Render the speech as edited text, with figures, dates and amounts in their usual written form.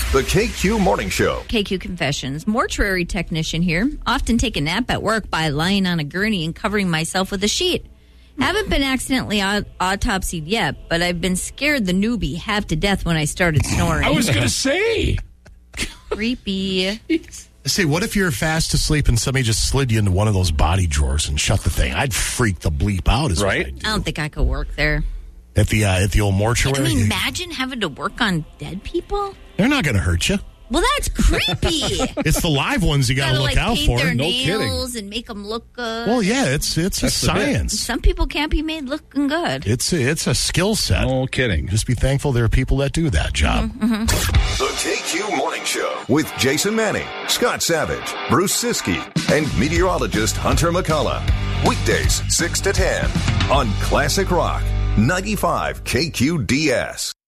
The KQ Morning Show. KQ Confessions. Mortuary technician here. Often take a nap at work by lying on a gurney and covering myself with a sheet. Haven't been accidentally autopsied yet, but I've been scared the newbie half to death when I started snoring. I was going to say. Creepy. Say, what if you're fast asleep and somebody just slid you into one of those body drawers and shut the thing? I'd freak the bleep out. Right? I don't think I could work there. At the old mortuary? I mean, imagine having to work on dead people. They're not going to hurt you. Well, that's creepy. It's the live ones you got to look out paint for. their No nails and make them look good. Well, yeah, it's a science. Some people can't be made looking good. It's a skill set. No kidding. Just be thankful there are people that do that job. The KQ Morning Show with Jason Manning, Scott Savage, Bruce Siskey, and meteorologist Hunter McCullough. Weekdays 6 to 10 on Classic Rock 95 KQDS.